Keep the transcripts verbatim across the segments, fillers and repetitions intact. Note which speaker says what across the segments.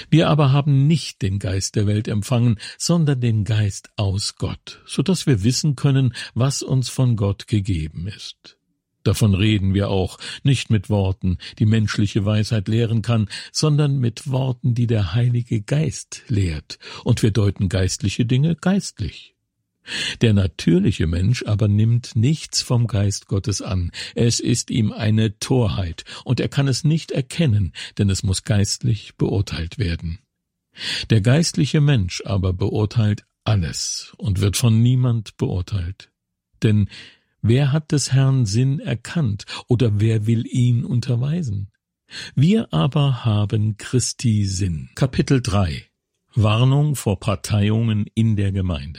Speaker 1: Wir aber haben nicht den Geist der Welt empfangen, sondern den Geist aus Gott, so dass wir wissen können, was uns von Gott gegeben ist. Davon reden wir auch, nicht mit Worten, die menschliche Weisheit lehren kann, sondern mit Worten, die der Heilige Geist lehrt, und wir deuten geistliche Dinge geistlich. Der natürliche Mensch aber nimmt nichts vom Geist Gottes an, es ist ihm eine Torheit, und er kann es nicht erkennen, denn es muss geistlich beurteilt werden. Der geistliche Mensch aber beurteilt alles und wird von niemand beurteilt. Denn wer hat des Herrn Sinn erkannt, oder wer will ihn unterweisen? Wir aber haben Christi Sinn. Kapitel drei. Warnung vor Parteiungen in der Gemeinde.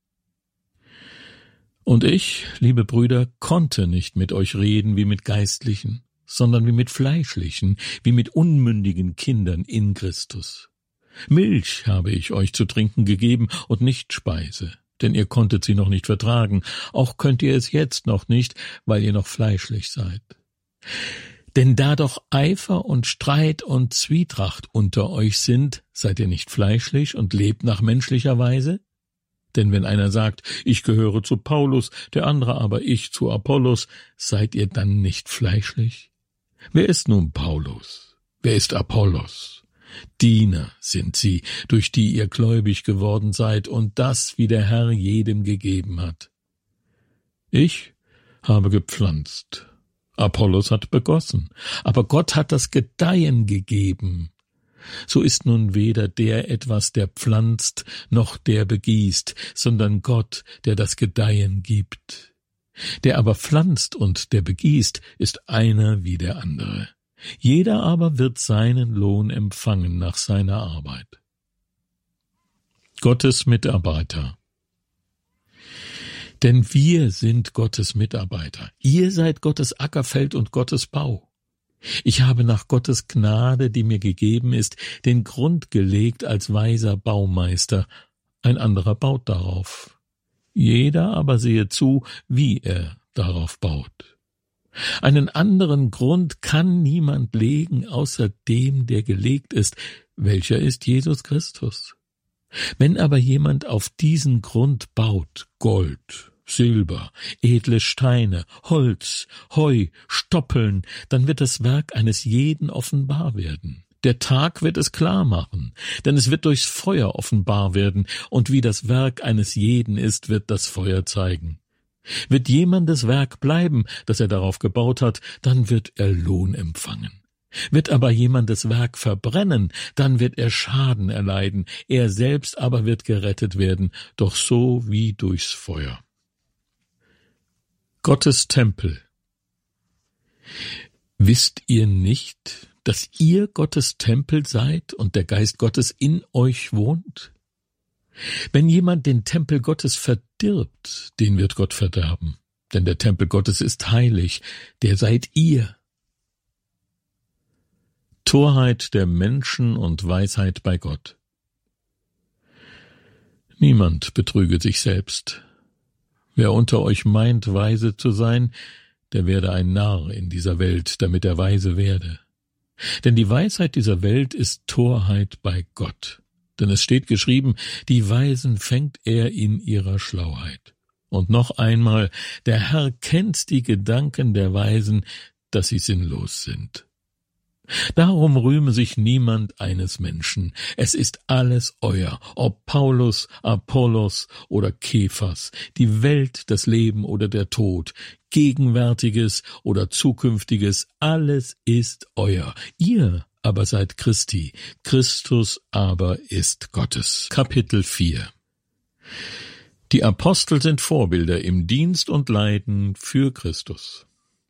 Speaker 1: Und ich, liebe Brüder, konnte nicht mit euch reden wie mit Geistlichen, sondern wie mit Fleischlichen, wie mit unmündigen Kindern in Christus. Milch habe ich euch zu trinken gegeben und nicht Speise, denn ihr konntet sie noch nicht vertragen, auch könnt ihr es jetzt noch nicht, weil ihr noch fleischlich seid. Denn da doch Eifer und Streit und Zwietracht unter euch sind, seid ihr nicht fleischlich und lebt nach menschlicher Weise? Denn wenn einer sagt, ich gehöre zu Paulus, der andere aber ich zu Apollos, seid ihr dann nicht fleischlich? Wer ist nun Paulus? Wer ist Apollos? Diener sind sie, durch die ihr gläubig geworden seid, und das, wie der Herr jedem gegeben hat. Ich habe gepflanzt, Apollos hat begossen, aber Gott hat das Gedeihen gegeben. So ist nun weder der etwas, der pflanzt, noch der begießt, sondern Gott, der das Gedeihen gibt. Der aber pflanzt und der begießt, ist einer wie der andere. Jeder aber wird seinen Lohn empfangen nach seiner Arbeit. Gottes Mitarbeiter. Denn wir sind Gottes Mitarbeiter. Ihr seid Gottes Ackerfeld und Gottes Bau. Ich habe nach Gottes Gnade, die mir gegeben ist, den Grund gelegt als weiser Baumeister, ein anderer baut darauf. Jeder aber sehe zu, wie er darauf baut. Einen anderen Grund kann niemand legen, außer dem, der gelegt ist, welcher ist Jesus Christus. Wenn aber jemand auf diesen Grund baut, Gold, Silber, edle Steine, Holz, Heu, Stoppeln, dann wird das Werk eines jeden offenbar werden. Der Tag wird es klar machen, denn es wird durchs Feuer offenbar werden, und wie das Werk eines jeden ist, wird das Feuer zeigen. Wird jemandes Werk bleiben, das er darauf gebaut hat, dann wird er Lohn empfangen. Wird aber jemandes Werk verbrennen, dann wird er Schaden erleiden, er selbst aber wird gerettet werden, doch so wie durchs Feuer. Gottes Tempel. Wisst ihr nicht, dass ihr Gottes Tempel seid und der Geist Gottes in euch wohnt? Wenn jemand den Tempel Gottes verdirbt, den wird Gott verderben, denn der Tempel Gottes ist heilig, der seid ihr. Torheit der Menschen und Weisheit bei Gott. Niemand betrüge sich selbst. Wer unter euch meint, weise zu sein, der werde ein Narr in dieser Welt, damit er weise werde. Denn die Weisheit dieser Welt ist Torheit bei Gott. Denn es steht geschrieben, die Weisen fängt er in ihrer Schlauheit. Und noch einmal, der Herr kennt die Gedanken der Weisen, dass sie sinnlos sind. Darum rühme sich niemand eines Menschen. Es ist alles euer, ob Paulus, Apollos oder Kephas, die Welt, das Leben oder der Tod, Gegenwärtiges oder Zukünftiges, alles ist euer. Ihr aber seid Christi, Christus aber ist Gottes. Kapitel vier. Die Apostel sind Vorbilder im Dienst und Leiden für Christus.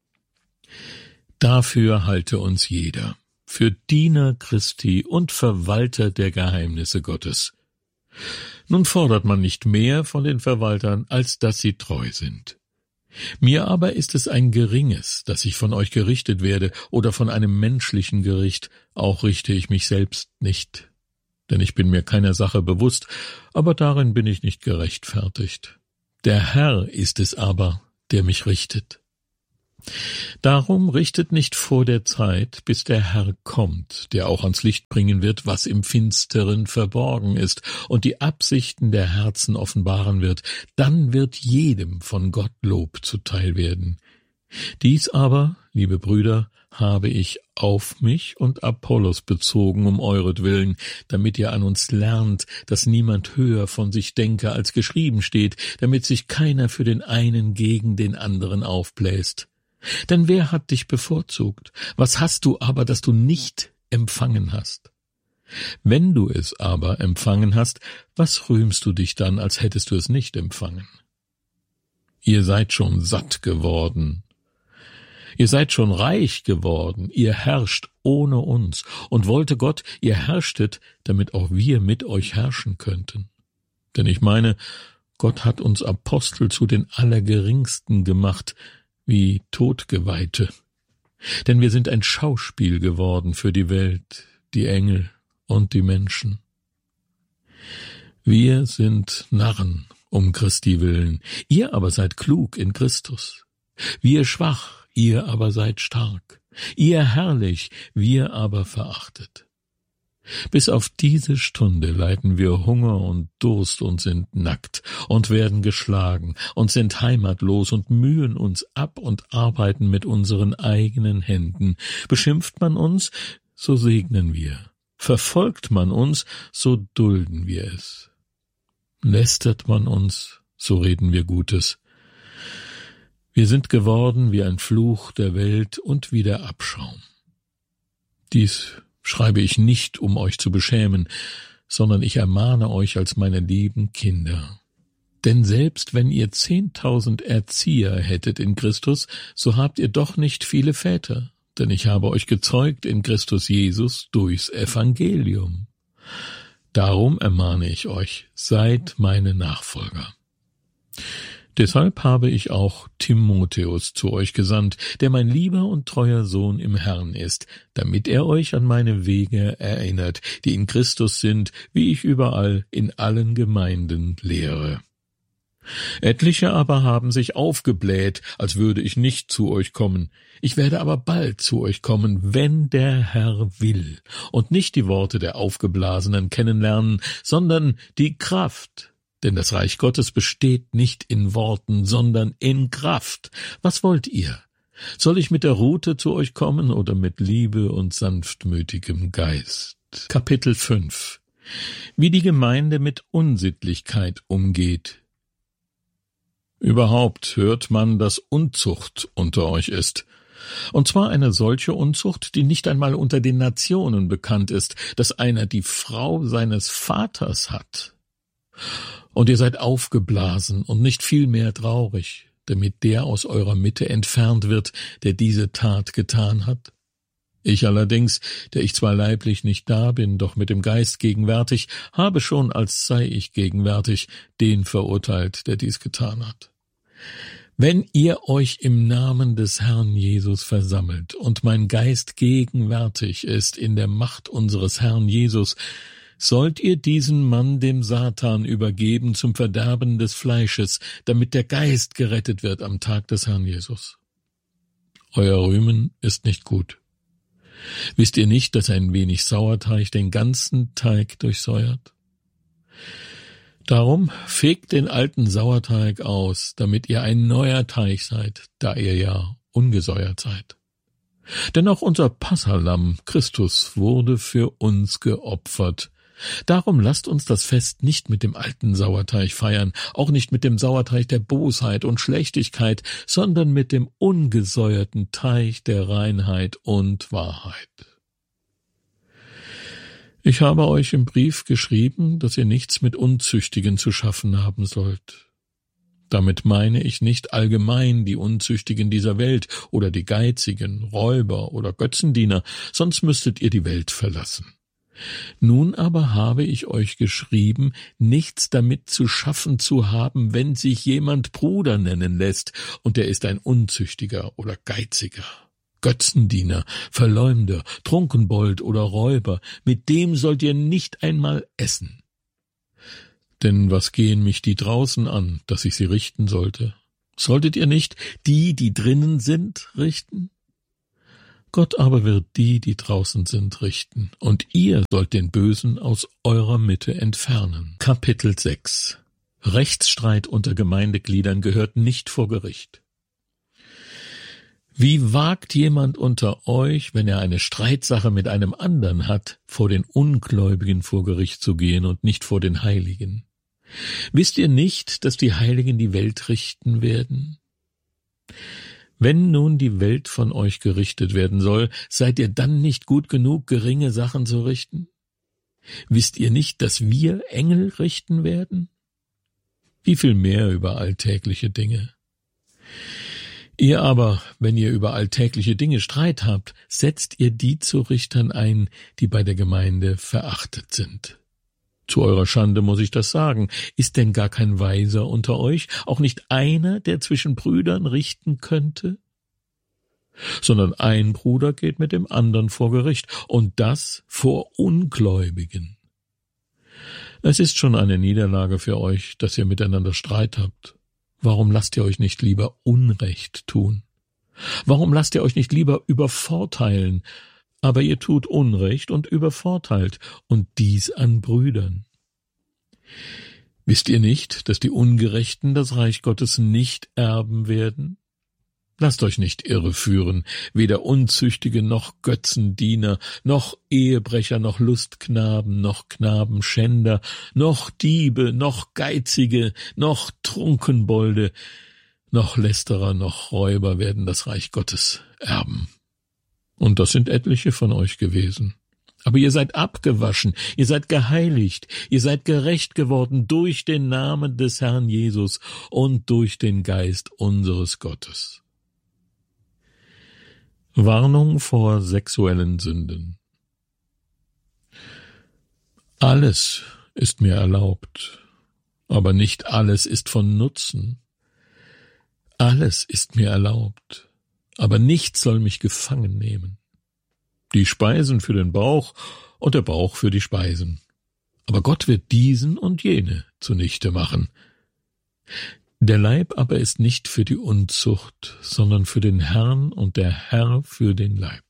Speaker 1: Dafür halte uns jeder, für Diener Christi und Verwalter der Geheimnisse Gottes. Nun fordert man nicht mehr von den Verwaltern, als dass sie treu sind. Mir aber ist es ein geringes, dass ich von euch gerichtet werde oder von einem menschlichen Gericht, auch richte ich mich selbst nicht. Denn ich bin mir keiner Sache bewusst, aber darin bin ich nicht gerechtfertigt. Der Herr ist es aber, der mich richtet. Darum richtet nicht vor der Zeit, bis der Herr kommt, der auch ans Licht bringen wird, was im Finsteren verborgen ist, und die Absichten der Herzen offenbaren wird. Dann wird jedem von Gott Lob zuteil werden. Dies aber, liebe Brüder, habe ich auf mich und Apollos bezogen um euretwillen, damit ihr an uns lernt, dass niemand höher von sich denke, als geschrieben steht, damit sich keiner für den einen gegen den anderen aufbläst. Denn wer hat dich bevorzugt? Was hast du aber, das du nicht empfangen hast? Wenn du es aber empfangen hast, was rühmst du dich dann, als hättest du es nicht empfangen? Ihr seid schon satt geworden. Ihr seid schon reich geworden. Ihr herrscht ohne uns. Und wollte Gott, ihr herrschtet, damit auch wir mit euch herrschen könnten. Denn ich meine, Gott hat uns Apostel zu den Allergeringsten gemacht, wie Todgeweihte. Denn wir sind ein Schauspiel geworden für die Welt, die Engel und die Menschen. Wir sind Narren um Christi willen, ihr aber seid klug in Christus. Wir schwach, ihr aber seid stark. Ihr herrlich, wir aber verachtet. Bis auf diese Stunde leiden wir Hunger und Durst und sind nackt und werden geschlagen und sind heimatlos und mühen uns ab und arbeiten mit unseren eigenen Händen. Beschimpft man uns, so segnen wir. Verfolgt man uns, so dulden wir es. Lästert man uns, so reden wir Gutes. Wir sind geworden wie ein Fluch der Welt und wie der Abschaum. Dies schreibe ich nicht, um euch zu beschämen, sondern ich ermahne euch als meine lieben Kinder. Denn selbst wenn ihr zehntausend Erzieher hättet in Christus, so habt ihr doch nicht viele Väter, denn ich habe euch gezeugt in Christus Jesus durchs Evangelium. Darum ermahne ich euch, seid meine Nachfolger. Deshalb habe ich auch Timotheus zu euch gesandt, der mein lieber und treuer Sohn im Herrn ist, damit er euch an meine Wege erinnert, die in Christus sind, wie ich überall in allen Gemeinden lehre. Etliche aber haben sich aufgebläht, als würde ich nicht zu euch kommen. Ich werde aber bald zu euch kommen, wenn der Herr will, und nicht die Worte der Aufgeblasenen kennenlernen, sondern die Kraft. Denn das Reich Gottes besteht nicht in Worten, sondern in Kraft. Was wollt ihr? Soll ich mit der Rute zu euch kommen oder mit Liebe und sanftmütigem Geist? Kapitel fünf. Wie die Gemeinde mit Unsittlichkeit umgeht. Überhaupt hört man, dass Unzucht unter euch ist. Und zwar eine solche Unzucht, die nicht einmal unter den Nationen bekannt ist, dass einer die Frau seines Vaters hat. Und ihr seid aufgeblasen und nicht vielmehr traurig, damit der aus eurer Mitte entfernt wird, der diese Tat getan hat. Ich allerdings, der ich zwar leiblich nicht da bin, doch mit dem Geist gegenwärtig, habe schon, als sei ich gegenwärtig, den verurteilt, der dies getan hat. Wenn ihr euch im Namen des Herrn Jesus versammelt und mein Geist gegenwärtig ist in der Macht unseres Herrn Jesus, sollt ihr diesen Mann dem Satan übergeben zum Verderben des Fleisches, damit der Geist gerettet wird am Tag des Herrn Jesus. Euer Rühmen ist nicht gut. Wisst ihr nicht, dass ein wenig Sauerteig den ganzen Teig durchsäuert? Darum fegt den alten Sauerteig aus, damit ihr ein neuer Teig seid, da ihr ja ungesäuert seid. Denn auch unser Passalamm, Christus, wurde für uns geopfert. Darum lasst uns das Fest nicht mit dem alten Sauerteig feiern, auch nicht mit dem Sauerteig der Bosheit und Schlechtigkeit, sondern mit dem ungesäuerten Teig der Reinheit und Wahrheit. Ich habe euch im Brief geschrieben, dass ihr nichts mit Unzüchtigen zu schaffen haben sollt. Damit meine ich nicht allgemein die Unzüchtigen dieser Welt oder die Geizigen, Räuber oder Götzendiener, sonst müsstet ihr die Welt verlassen. Nun aber habe ich euch geschrieben, nichts damit zu schaffen zu haben, wenn sich jemand Bruder nennen lässt, und der ist ein Unzüchtiger oder Geiziger, Götzendiener, Verleumder, Trunkenbold oder Räuber, mit dem sollt ihr nicht einmal essen. Denn was gehen mich die draußen an, dass ich sie richten sollte? Solltet ihr nicht die, die drinnen sind, richten? Gott aber wird die, die draußen sind, richten, und ihr sollt den Bösen aus eurer Mitte entfernen. Kapitel sechs. Rechtsstreit unter Gemeindegliedern gehört nicht vor Gericht. Wie wagt jemand unter euch, wenn er eine Streitsache mit einem anderen hat, vor den Ungläubigen vor Gericht zu gehen und nicht vor den Heiligen? Wisst ihr nicht, dass die Heiligen die Welt richten werden? Wenn nun die Welt von euch gerichtet werden soll, seid ihr dann nicht gut genug, geringe Sachen zu richten? Wisst ihr nicht, dass wir Engel richten werden? Wie viel mehr über alltägliche Dinge? Ihr aber, wenn ihr über alltägliche Dinge Streit habt, setzt ihr die zu Richtern ein, die bei der Gemeinde verachtet sind. Zu eurer Schande muss ich das sagen. Ist denn gar kein Weiser unter euch, auch nicht einer, der zwischen Brüdern richten könnte? Sondern ein Bruder geht mit dem anderen vor Gericht, und das vor Ungläubigen. Es ist schon eine Niederlage für euch, dass ihr miteinander Streit habt. Warum lasst ihr euch nicht lieber Unrecht tun? Warum lasst ihr euch nicht lieber übervorteilen? Aber ihr tut Unrecht und übervorteilt, und dies an Brüdern. Wisst ihr nicht, dass die Ungerechten das Reich Gottes nicht erben werden? Lasst euch nicht irreführen, weder Unzüchtige noch Götzendiener, noch Ehebrecher, noch Lustknaben, noch Knabenschänder, noch Diebe, noch Geizige, noch Trunkenbolde, noch Lästerer, noch Räuber werden das Reich Gottes erben. Und das sind etliche von euch gewesen. Aber ihr seid abgewaschen, ihr seid geheiligt, ihr seid gerecht geworden durch den Namen des Herrn Jesus und durch den Geist unseres Gottes. Warnung vor sexuellen Sünden. Alles ist mir erlaubt, aber nicht alles ist von Nutzen. Alles ist mir erlaubt, aber nichts soll mich gefangen nehmen. Die Speisen für den Bauch und der Bauch für die Speisen. Aber Gott wird diesen und jene zunichte machen. Der Leib aber ist nicht für die Unzucht, sondern für den Herrn und der Herr für den Leib.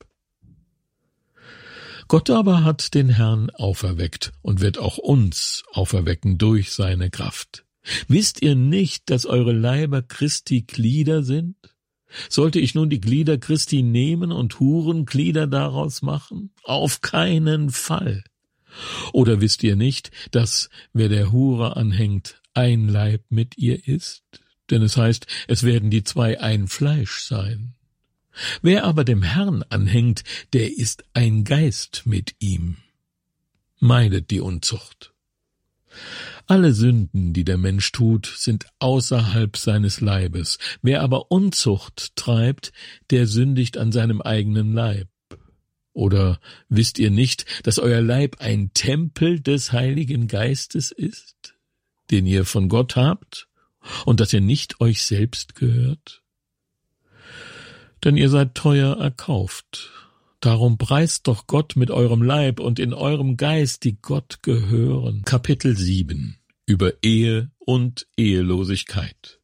Speaker 1: Gott aber hat den Herrn auferweckt und wird auch uns auferwecken durch seine Kraft. Wisst ihr nicht, dass eure Leiber Christi Glieder sind? Sollte ich nun die Glieder Christi nehmen und Hurenglieder daraus machen? Auf keinen Fall. Oder wisst ihr nicht, dass, wer der Hure anhängt, ein Leib mit ihr ist? Denn es heißt, es werden die zwei ein Fleisch sein. Wer aber dem Herrn anhängt, der ist ein Geist mit ihm. Meidet die Unzucht. Alle Sünden, die der Mensch tut, sind außerhalb seines Leibes. Wer aber Unzucht treibt, der sündigt an seinem eigenen Leib. Oder wisst ihr nicht, dass euer Leib ein Tempel des Heiligen Geistes ist, den ihr von Gott habt, und dass ihr nicht euch selbst gehört? Denn ihr seid teuer erkauft. Darum preist doch Gott mit eurem Leib und in eurem Geist, die Gott gehören. Kapitel sieben. Über Ehe und Ehelosigkeit.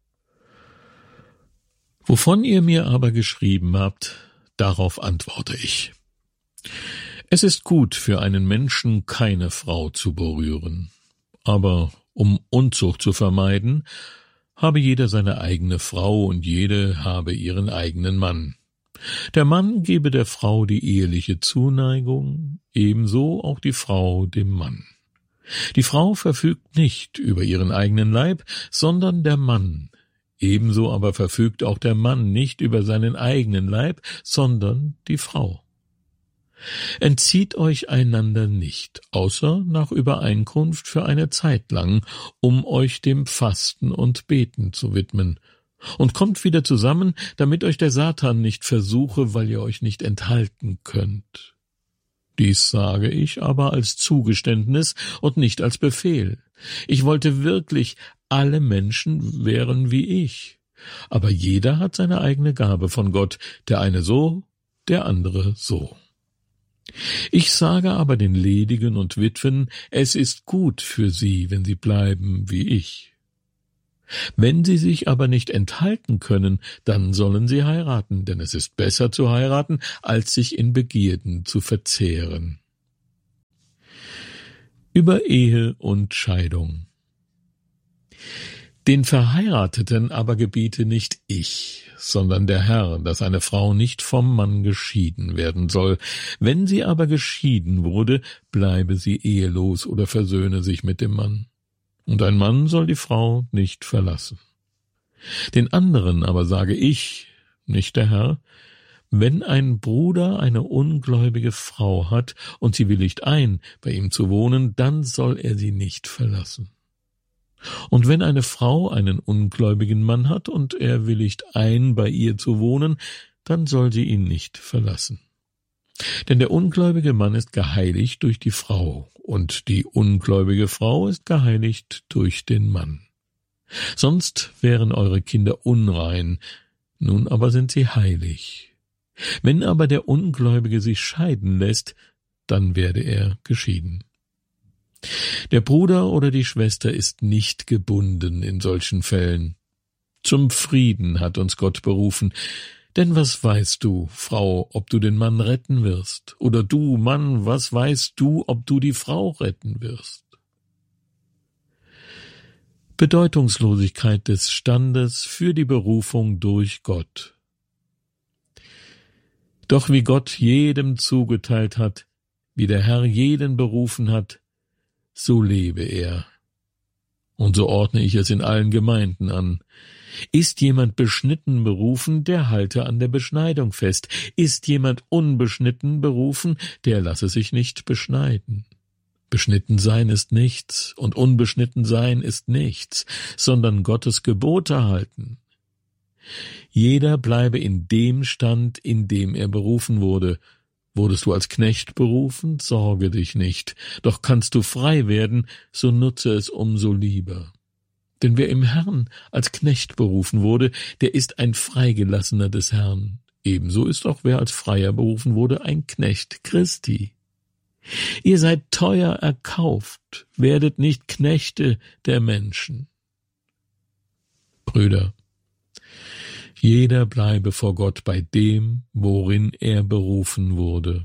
Speaker 1: Wovon ihr mir aber geschrieben habt, darauf antworte ich. Es ist gut für einen Menschen, keine Frau zu berühren. Aber um Unzucht zu vermeiden, habe jeder seine eigene Frau und jede habe ihren eigenen Mann. Der Mann gebe der Frau die eheliche Zuneigung, ebenso auch die Frau dem Mann. Die Frau verfügt nicht über ihren eigenen Leib, sondern der Mann. Ebenso aber verfügt auch der Mann nicht über seinen eigenen Leib, sondern die Frau. Entzieht euch einander nicht, außer nach Übereinkunft für eine Zeit lang, um euch dem Fasten und Beten zu widmen, und kommt wieder zusammen, damit euch der Satan nicht versuche, weil ihr euch nicht enthalten könnt. Dies sage ich aber als Zugeständnis und nicht als Befehl. Ich wollte wirklich, alle Menschen wären wie ich, aber jeder hat seine eigene Gabe von Gott, der eine so, der andere so. Ich sage aber den Ledigen und Witwen, es ist gut für sie, wenn sie bleiben wie ich. Wenn sie sich aber nicht enthalten können, dann sollen sie heiraten, denn es ist besser zu heiraten, als sich in Begierden zu verzehren. Über Ehe und Scheidung. Den Verheirateten aber gebiete nicht ich, sondern der Herr, dass eine Frau nicht vom Mann geschieden werden soll. Wenn sie aber geschieden wurde, bleibe sie ehelos oder versöhne sich mit dem Mann. Und ein Mann soll die Frau nicht verlassen. Den anderen aber sage ich, nicht der Herr, wenn ein Bruder eine ungläubige Frau hat und sie willigt ein, bei ihm zu wohnen, dann soll er sie nicht verlassen. Und wenn eine Frau einen ungläubigen Mann hat und er willigt ein, bei ihr zu wohnen, dann soll sie ihn nicht verlassen. Denn der ungläubige Mann ist geheiligt durch die Frau, und die ungläubige Frau ist geheiligt durch den Mann. Sonst wären eure Kinder unrein, nun aber sind sie heilig. Wenn aber der Ungläubige sich scheiden lässt, dann werde er geschieden. Der Bruder oder die Schwester ist nicht gebunden in solchen Fällen. Zum Frieden hat uns Gott berufen. Denn was weißt du, Frau, ob du den Mann retten wirst? Oder du, Mann, was weißt du, ob du die Frau retten wirst? Bedeutungslosigkeit des Standes für die Berufung durch Gott. Doch wie Gott jedem zugeteilt hat, wie der Herr jeden berufen hat, so lebe er. Und so ordne ich es in allen Gemeinden an. Ist jemand beschnitten berufen, der halte an der Beschneidung fest. Ist jemand unbeschnitten berufen, der lasse sich nicht beschneiden. Beschnitten sein ist nichts und unbeschnitten sein ist nichts, sondern Gottes Gebote halten. Jeder bleibe in dem Stand, in dem er berufen wurde. Wurdest du als Knecht berufen, sorge dich nicht, doch kannst du frei werden, so nutze es umso lieber. Denn wer im Herrn als Knecht berufen wurde, der ist ein Freigelassener des Herrn. Ebenso ist auch wer als Freier berufen wurde, ein Knecht Christi. Ihr seid teuer erkauft, werdet nicht Knechte der Menschen. Brüder, jeder bleibe vor Gott bei dem, worin er berufen wurde.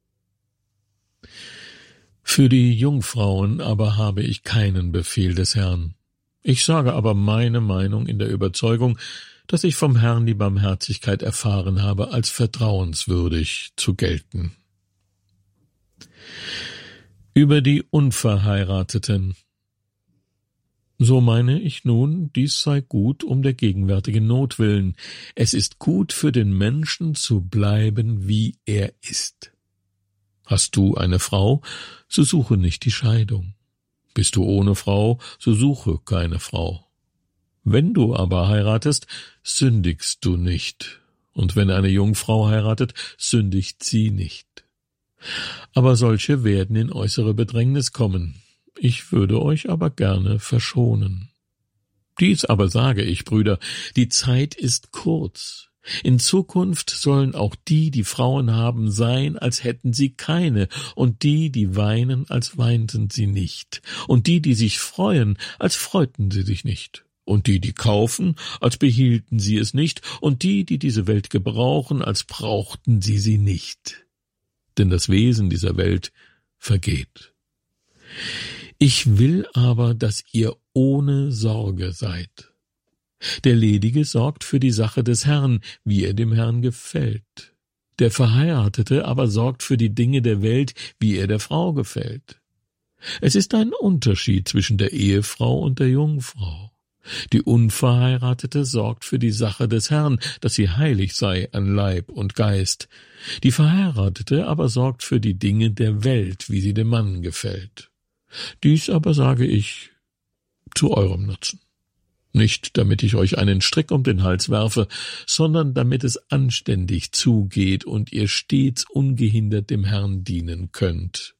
Speaker 1: Für die Jungfrauen aber habe ich keinen Befehl des Herrn. Ich sage aber meine Meinung in der Überzeugung, dass ich vom Herrn die Barmherzigkeit erfahren habe, als vertrauenswürdig zu gelten. Über die Unverheirateten. So meine ich nun, dies sei gut um der gegenwärtigen Not willen. Es ist gut für den Menschen zu bleiben, wie er ist. Hast du eine Frau, so suche nicht die Scheidung. Bist du ohne Frau, so suche keine Frau. Wenn du aber heiratest, sündigst du nicht. Und wenn eine Jungfrau heiratet, sündigt sie nicht. Aber solche werden in äußere Bedrängnis kommen. Ich würde euch aber gerne verschonen. Dies aber sage ich, Brüder, die Zeit ist kurz. In Zukunft sollen auch die, die Frauen haben, sein, als hätten sie keine, und die, die weinen, als weinten sie nicht, und die, die sich freuen, als freuten sie sich nicht, und die, die kaufen, als behielten sie es nicht, und die, die diese Welt gebrauchen, als brauchten sie sie nicht. Denn das Wesen dieser Welt vergeht. Ich will aber, dass ihr ohne Sorge seid. Der Ledige sorgt für die Sache des Herrn, wie er dem Herrn gefällt. Der Verheiratete aber sorgt für die Dinge der Welt, wie er der Frau gefällt. Es ist ein Unterschied zwischen der Ehefrau und der Jungfrau. Die Unverheiratete sorgt für die Sache des Herrn, dass sie heilig sei an Leib und Geist. Die Verheiratete aber sorgt für die Dinge der Welt, wie sie dem Mann gefällt. Dies aber sage ich zu eurem Nutzen. Nicht, damit ich euch einen Strick um den Hals werfe, sondern damit es anständig zugeht und ihr stets ungehindert dem Herrn dienen könnt.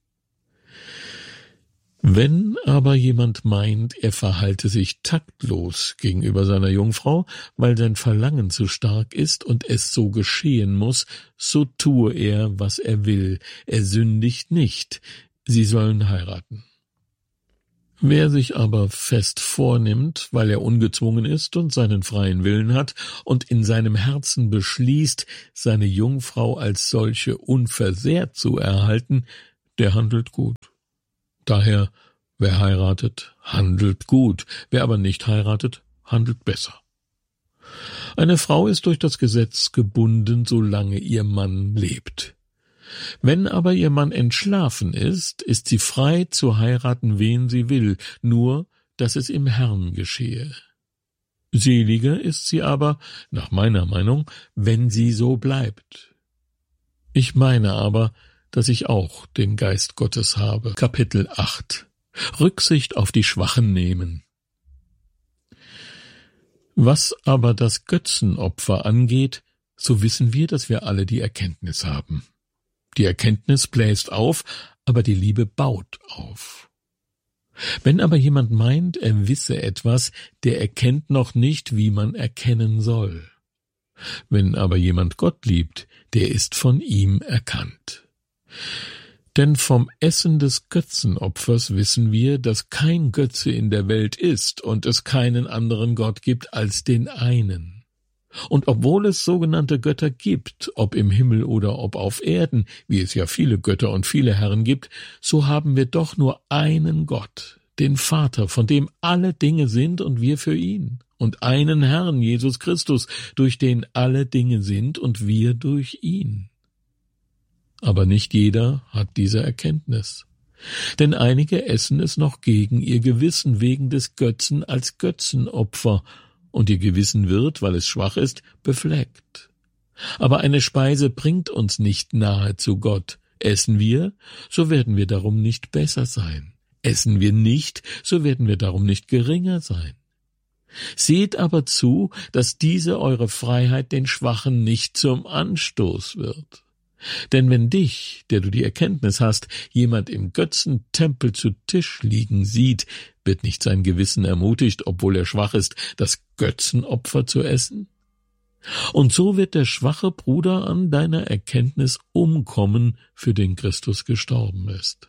Speaker 1: Wenn aber jemand meint, er verhalte sich taktlos gegenüber seiner Jungfrau, weil sein Verlangen zu stark ist und es so geschehen muss, so tue er, was er will, er sündigt nicht, sie sollen heiraten. Wer sich aber fest vornimmt, weil er ungezwungen ist und seinen freien Willen hat und in seinem Herzen beschließt, seine Jungfrau als solche unversehrt zu erhalten, der handelt gut. Daher, wer heiratet, handelt gut, wer aber nicht heiratet, handelt besser. Eine Frau ist durch das Gesetz gebunden, solange ihr Mann lebt. Wenn aber ihr Mann entschlafen ist, ist sie frei zu heiraten, wen sie will, nur dass es im Herrn geschehe. Seliger ist sie aber, nach meiner Meinung, wenn sie so bleibt. Ich meine aber, dass ich auch den Geist Gottes habe. Kapitel acht. Rücksicht auf die Schwachen nehmen. Was aber das Götzenopfer angeht, so wissen wir, dass wir alle die Erkenntnis haben. Die Erkenntnis bläst auf, aber die Liebe baut auf. Wenn aber jemand meint, er wisse etwas, der erkennt noch nicht, wie man erkennen soll. Wenn aber jemand Gott liebt, der ist von ihm erkannt. Denn vom Essen des Götzenopfers wissen wir, dass kein Götze in der Welt ist und es keinen anderen Gott gibt als den einen. Und obwohl es sogenannte Götter gibt, ob im Himmel oder ob auf Erden, wie es ja viele Götter und viele Herren gibt, so haben wir doch nur einen Gott, den Vater, von dem alle Dinge sind und wir für ihn, und einen Herrn, Jesus Christus, durch den alle Dinge sind und wir durch ihn. Aber nicht jeder hat diese Erkenntnis. Denn einige essen es noch gegen ihr Gewissen wegen des Götzen als Götzenopfer, und ihr Gewissen wird, weil es schwach ist, befleckt. Aber eine Speise bringt uns nicht nahe zu Gott. Essen wir, so werden wir darum nicht besser sein. Essen wir nicht, so werden wir darum nicht geringer sein. Seht aber zu, dass diese eure Freiheit den Schwachen nicht zum Anstoß wird. Denn wenn dich, der du die Erkenntnis hast, jemand im Götzentempel zu Tisch liegen sieht, wird nicht sein Gewissen ermutigt, obwohl er schwach ist, das Götzenopfer zu essen? Und so wird der schwache Bruder an deiner Erkenntnis umkommen, für den Christus gestorben ist.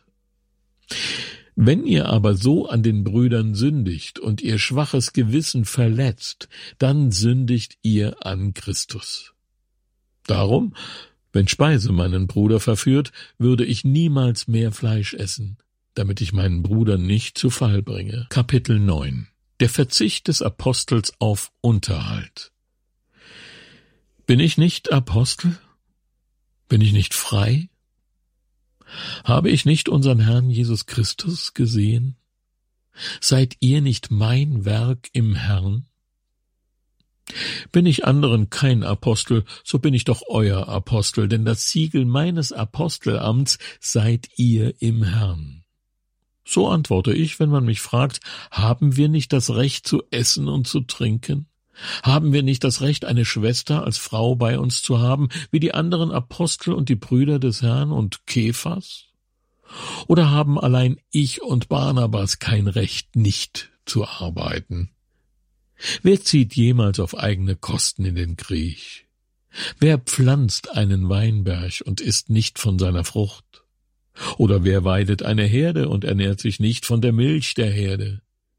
Speaker 1: Wenn ihr aber so an den Brüdern sündigt und ihr schwaches Gewissen verletzt, dann sündigt ihr an Christus. Darum, wenn Speise meinen Bruder verführt, würde ich niemals mehr Fleisch essen, damit ich meinen Bruder nicht zu Fall bringe. Kapitel neun. Der Verzicht des Apostels auf Unterhalt. Bin ich nicht Apostel? Bin ich nicht frei? Habe ich nicht unseren Herrn Jesus Christus gesehen? Seid ihr nicht mein Werk im Herrn? Bin ich anderen kein Apostel, so bin ich doch euer Apostel, denn das Siegel meines Apostelamts seid ihr im Herrn. So antworte ich, wenn man mich fragt, haben wir nicht das Recht zu essen und zu trinken? Haben wir nicht das Recht, eine Schwester als Frau bei uns zu haben, wie die anderen Apostel und die Brüder des Herrn und Kephas? Oder haben allein ich und Barnabas kein Recht, nicht zu arbeiten? Wer zieht jemals auf eigene Kosten in den Krieg? Wer pflanzt einen Weinberg und isst nicht von seiner Frucht? Oder wer weidet eine Herde und ernährt sich nicht von der Milch der Herde?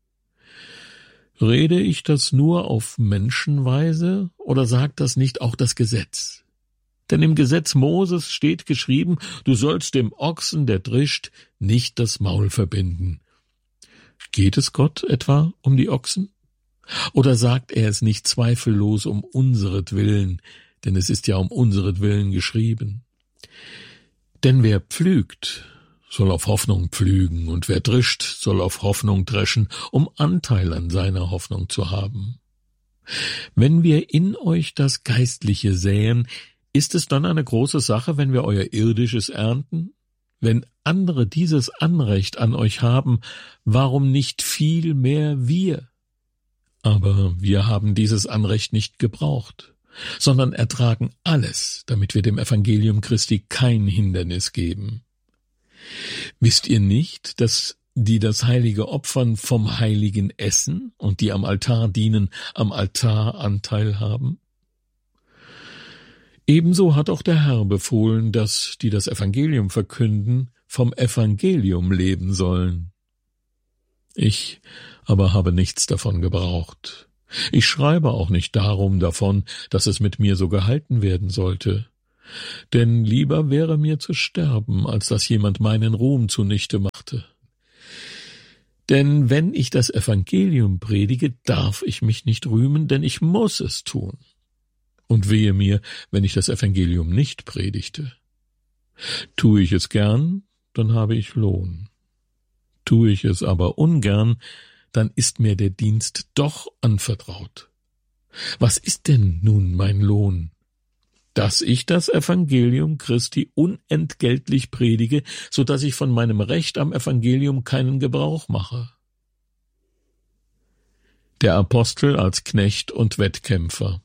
Speaker 1: Rede ich das nur auf Menschenweise, oder sagt das nicht auch das Gesetz? Denn im Gesetz Moses steht geschrieben, du sollst dem Ochsen, der drischt, nicht das Maul verbinden. Geht es Gott etwa um die Ochsen? Oder sagt er es nicht zweifellos um unseretwillen, denn es ist ja um unseretwillen geschrieben? Denn wer pflügt, soll auf Hoffnung pflügen, und wer drischt, soll auf Hoffnung dreschen, um Anteil an seiner Hoffnung zu haben. Wenn wir in euch das Geistliche säen, ist es dann eine große Sache, wenn wir euer Irdisches ernten? Wenn andere dieses Anrecht an euch haben, warum nicht viel mehr wir? Aber wir haben dieses Anrecht nicht gebraucht, sondern ertragen alles, damit wir dem Evangelium Christi kein Hindernis geben. Wisst ihr nicht, dass die das heilige Opfern vom Heiligen essen und die am Altar dienen, am Altar Anteil haben? Ebenso hat auch der Herr befohlen, dass die das Evangelium verkünden, vom Evangelium leben sollen. Ich aber habe nichts davon gebraucht. Ich schreibe auch nicht darum davon, dass es mit mir so gehalten werden sollte. Denn lieber wäre mir zu sterben, als dass jemand meinen Ruhm zunichte machte. Denn wenn ich das Evangelium predige, darf ich mich nicht rühmen, denn ich muss es tun. Und wehe mir, wenn ich das Evangelium nicht predigte. Tue ich es gern, dann habe ich Lohn. Tue ich es aber ungern, dann ist mir der Dienst doch anvertraut. Was ist denn nun mein Lohn? Dass ich das Evangelium Christi unentgeltlich predige, so dass ich von meinem Recht am Evangelium keinen Gebrauch mache. Der Apostel als Knecht und Wettkämpfer.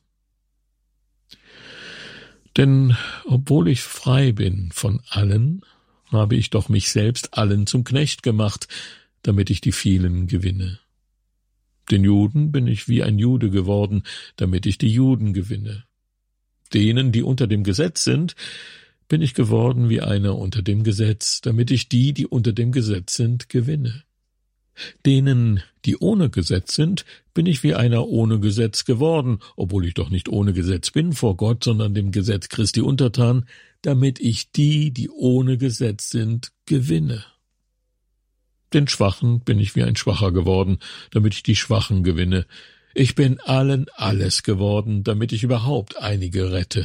Speaker 1: Denn obwohl ich frei bin von allen, habe ich doch mich selbst allen zum Knecht gemacht, damit ich die vielen gewinne. Den Juden bin ich wie ein Jude geworden, damit ich die Juden gewinne. Denen, die unter dem Gesetz sind, bin ich geworden wie einer unter dem Gesetz, damit ich die, die unter dem Gesetz sind, gewinne. Denen, die ohne Gesetz sind, bin ich wie einer ohne Gesetz geworden, obwohl ich doch nicht ohne Gesetz bin vor Gott, sondern dem Gesetz Christi untertan, damit ich die, die ohne Gesetz sind, gewinne. Den Schwachen bin ich wie ein Schwacher geworden, damit ich die Schwachen gewinne. Ich bin allen alles geworden, damit ich überhaupt einige rette.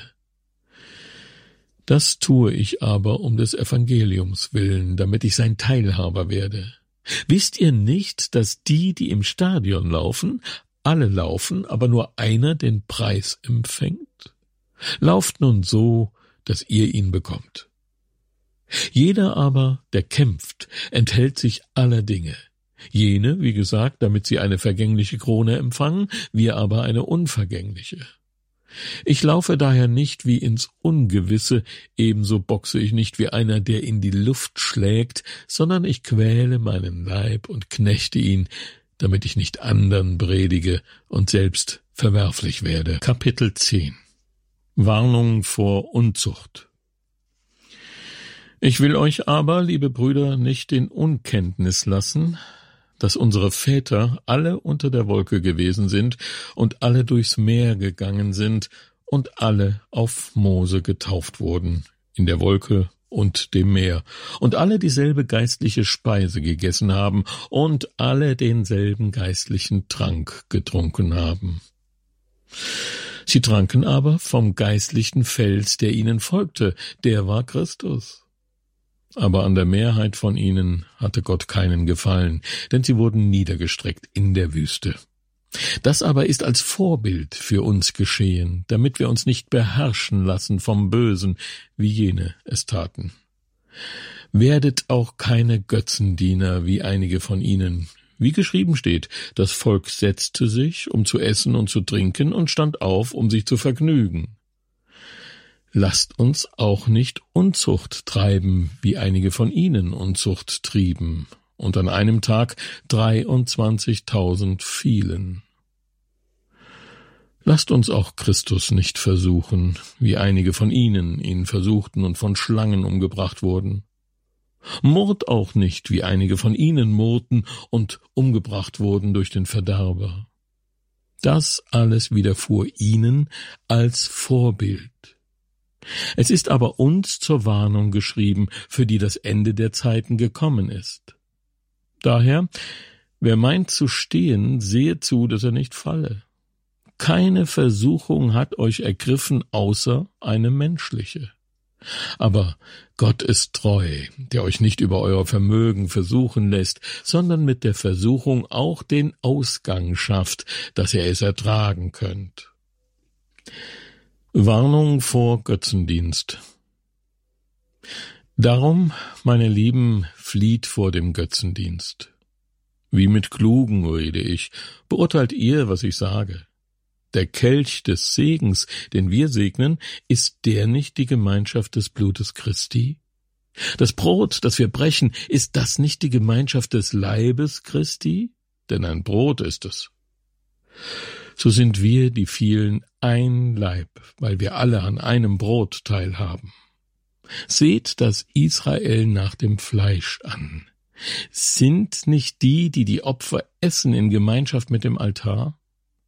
Speaker 1: Das tue ich aber um des Evangeliums willen, damit ich sein Teilhaber werde. Wisst ihr nicht, dass die, die im Stadion laufen, alle laufen, aber nur einer den Preis empfängt? Lauft nun so, dass ihr ihn bekommt. Jeder aber, der kämpft, enthält sich aller Dinge. Jene, wie gesagt, damit sie eine vergängliche Krone empfangen, wir aber eine unvergängliche. Ich laufe daher nicht wie ins Ungewisse, ebenso boxe ich nicht wie einer, der in die Luft schlägt, sondern ich quäle meinen Leib und knechte ihn, damit ich nicht andern predige und selbst verwerflich werde. Kapitel zehn. Warnung vor Unzucht. Ich will euch aber, liebe Brüder, nicht in Unkenntnis lassen, dass unsere Väter alle unter der Wolke gewesen sind und alle durchs Meer gegangen sind und alle auf Mose getauft wurden, in der Wolke und dem Meer, und alle dieselbe geistliche Speise gegessen haben und alle denselben geistlichen Trank getrunken haben. Sie tranken aber vom geistlichen Fels, der ihnen folgte, der war Christus. Aber an der Mehrheit von ihnen hatte Gott keinen Gefallen, denn sie wurden niedergestreckt in der Wüste. Das aber ist als Vorbild für uns geschehen, damit wir uns nicht beherrschen lassen vom Bösen, wie jene es taten. Werdet auch keine Götzendiener wie einige von ihnen. Wie geschrieben steht, das Volk setzte sich, um zu essen und zu trinken, und stand auf, um sich zu vergnügen. Lasst uns auch nicht Unzucht treiben, wie einige von ihnen Unzucht trieben, und an einem Tag dreiundzwanzigtausend fielen. Lasst uns auch Christus nicht versuchen, wie einige von ihnen ihn versuchten und von Schlangen umgebracht wurden. Murrt auch nicht, wie einige von ihnen murrten und umgebracht wurden durch den Verderber. Das alles widerfuhr ihnen als Vorbild. Es ist aber uns zur Warnung geschrieben, für die das Ende der Zeiten gekommen ist. Daher, wer meint zu stehen, sehe zu, dass er nicht falle. Keine Versuchung hat euch ergriffen, außer eine menschliche. Aber Gott ist treu, der euch nicht über euer Vermögen versuchen lässt, sondern mit der Versuchung auch den Ausgang schafft, dass ihr es ertragen könnt. Warnung vor Götzendienst. Darum, meine Lieben, flieht vor dem Götzendienst. Wie mit Klugen rede ich, beurteilt ihr, was ich sage. Der Kelch des Segens, den wir segnen, ist der nicht die Gemeinschaft des Blutes Christi? Das Brot, das wir brechen, ist das nicht die Gemeinschaft des Leibes Christi? Denn ein Brot ist es. So sind wir, die vielen, ein Leib, weil wir alle an einem Brot teilhaben. Seht das Israel nach dem Fleisch an. Sind nicht die, die die Opfer essen, in Gemeinschaft mit dem Altar?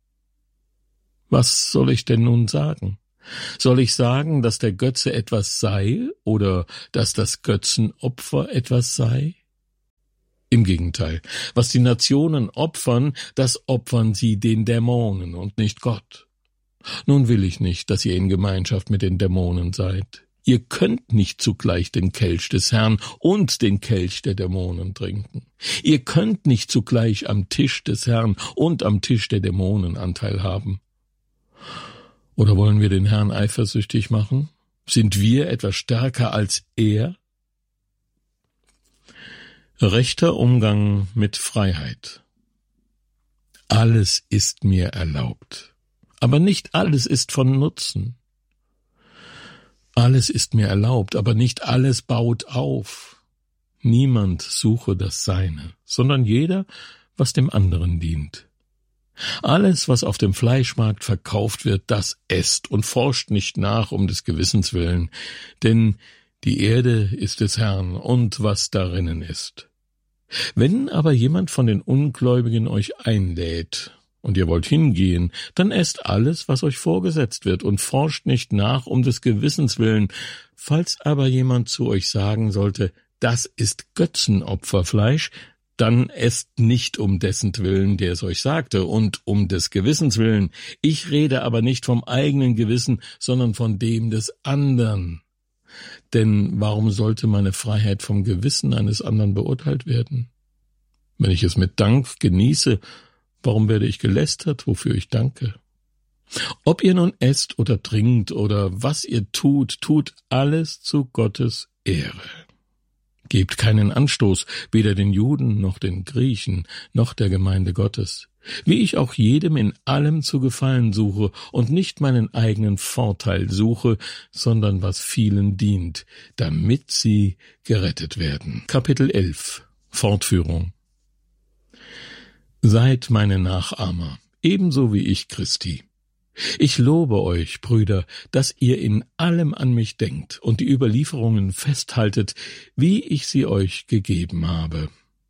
Speaker 1: Was soll ich denn nun sagen? Soll ich sagen, dass der Götze etwas sei oder dass das Götzenopfer etwas sei? Im Gegenteil, was die Nationen opfern, das opfern sie den Dämonen und nicht Gott. Nun will ich nicht, dass ihr in Gemeinschaft mit den Dämonen seid. Ihr könnt nicht zugleich den Kelch des Herrn und den Kelch der Dämonen trinken. Ihr könnt nicht zugleich am Tisch des Herrn und am Tisch der Dämonen Anteil haben. Oder wollen wir den Herrn eifersüchtig machen? Sind wir etwas stärker als er? Rechter Umgang mit Freiheit. Alles ist mir erlaubt, aber nicht alles ist von Nutzen. Alles ist mir erlaubt, aber nicht alles baut auf. Niemand suche das Seine, sondern jeder, was dem anderen dient. Alles, was auf dem Fleischmarkt verkauft wird, das esst und forscht nicht nach um des Gewissens willen, denn die Erde ist des Herrn und was darinnen ist. Wenn aber jemand von den Ungläubigen euch einlädt und ihr wollt hingehen, dann esst alles, was euch vorgesetzt wird und forscht nicht nach um des Gewissens willen. Falls aber jemand zu euch sagen sollte, das ist Götzenopferfleisch, dann esst nicht um dessen Willen, der es euch sagte, und um des Gewissens willen. Ich rede aber nicht vom eigenen Gewissen, sondern von dem des andern. Denn warum sollte meine Freiheit vom Gewissen eines anderen beurteilt werden? Wenn ich es mit Dank genieße, warum werde ich gelästert, wofür ich danke? Ob ihr nun esst oder trinkt oder was ihr tut, tut alles zu Gottes Ehre. Gebt keinen Anstoß, weder den Juden noch den Griechen noch der Gemeinde Gottes, wie ich auch jedem in allem zu gefallen suche und nicht meinen eigenen Vorteil suche, sondern was vielen dient, damit sie gerettet werden. Kapitel elf. Fortführung. Seid meine Nachahmer, ebenso wie ich Christi. Ich lobe euch, Brüder, dass ihr in allem an mich denkt und die Überlieferungen festhaltet, wie ich sie euch gegeben habe.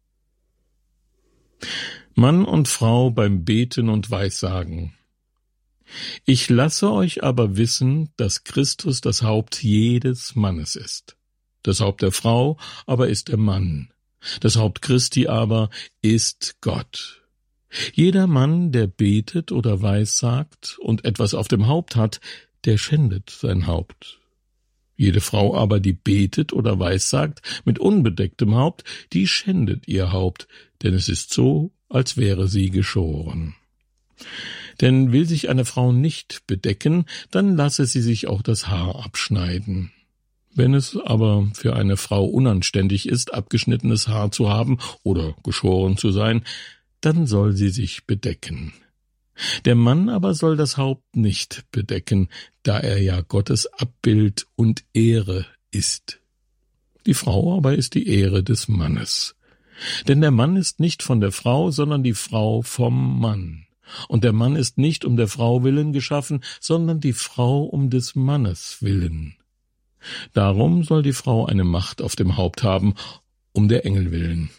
Speaker 1: Mann und Frau beim Beten und Weissagen. Ich lasse euch aber wissen, dass Christus das Haupt jedes Mannes ist. Das Haupt der Frau aber ist der Mann. Das Haupt Christi aber ist Gott. Jeder Mann, der betet oder weissagt und etwas auf dem Haupt hat, der schändet sein Haupt. Jede Frau aber, die betet oder weissagt mit unbedecktem Haupt, die schändet ihr Haupt, denn es ist so, als wäre sie geschoren. Denn will sich eine Frau nicht bedecken, dann lasse sie sich auch das Haar abschneiden. Wenn es aber für eine Frau unanständig ist, abgeschnittenes Haar zu haben oder geschoren zu sein, dann soll sie sich bedecken. Der Mann aber soll das Haupt nicht bedecken, da er ja Gottes Abbild und Ehre ist. Die Frau aber ist die Ehre des Mannes. Denn der Mann ist nicht von der Frau, sondern die Frau vom Mann. Und der Mann ist nicht um der Frau willen geschaffen, sondern die Frau um des Mannes willen. Darum soll die Frau eine Macht auf dem Haupt haben, um der Engel willen.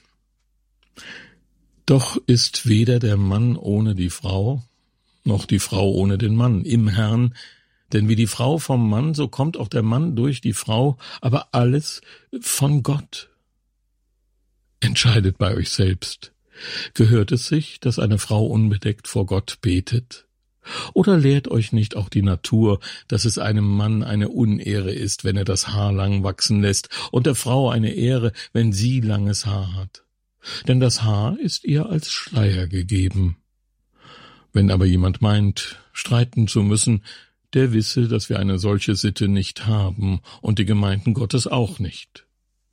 Speaker 1: Doch ist weder der Mann ohne die Frau, noch die Frau ohne den Mann im Herrn, denn wie die Frau vom Mann, so kommt auch der Mann durch die Frau, aber alles von Gott. Entscheidet bei euch selbst. Gehört es sich, dass eine Frau unbedeckt vor Gott betet? Oder lehrt euch nicht auch die Natur, dass es einem Mann eine Unehre ist, wenn er das Haar lang wachsen lässt, und der Frau eine Ehre, wenn sie langes Haar hat? Denn das Haar ist ihr als Schleier gegeben. Wenn aber jemand meint, streiten zu müssen, der wisse, dass wir eine solche Sitte nicht haben und die Gemeinden Gottes auch nicht.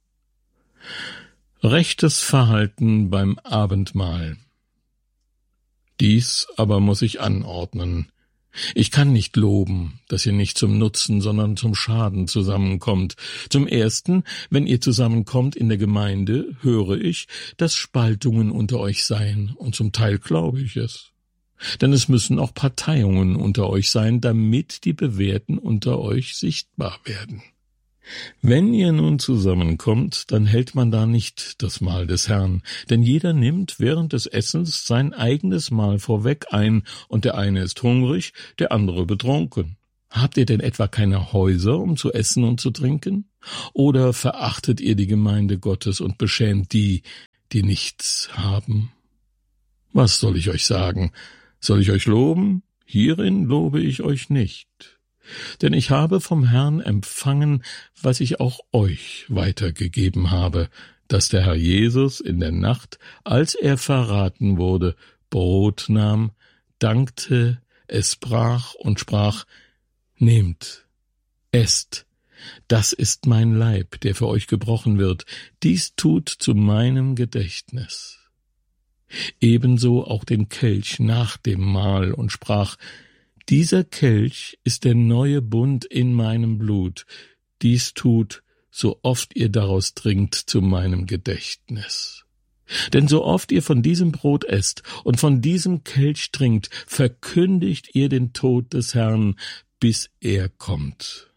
Speaker 1: Rechtes Verhalten beim Abendmahl. Dies aber muss ich anordnen. Ich kann nicht loben, dass ihr nicht zum Nutzen, sondern zum Schaden zusammenkommt. Zum Ersten, wenn ihr zusammenkommt in der Gemeinde, höre ich, dass Spaltungen unter euch seien, und zum Teil glaube ich es. Denn es müssen auch Parteiungen unter euch sein, damit die Bewährten unter euch sichtbar werden. Wenn ihr nun zusammenkommt, dann hält man da nicht das Mahl des Herrn, denn jeder nimmt während des Essens sein eigenes Mahl vorweg ein, und der eine ist hungrig, der andere betrunken. Habt ihr denn etwa keine Häuser, um zu essen und zu trinken? Oder verachtet ihr die Gemeinde Gottes und beschämt die, die nichts haben? Was soll ich euch sagen? Soll ich euch loben? Hierin lobe ich euch nicht. Denn ich habe vom Herrn empfangen, was ich auch euch weitergegeben habe, dass der Herr Jesus in der Nacht, als er verraten wurde, Brot nahm, dankte, es brach und sprach: Nehmt, esst, das ist mein Leib, der für euch gebrochen wird, dies tut zu meinem Gedächtnis. Ebenso auch den Kelch nach dem Mahl und sprach: Dieser Kelch ist der neue Bund in meinem Blut. Dies tut, so oft ihr daraus trinkt, zu meinem Gedächtnis. Denn so oft ihr von diesem Brot esst und von diesem Kelch trinkt, verkündigt ihr den Tod des Herrn, bis er kommt.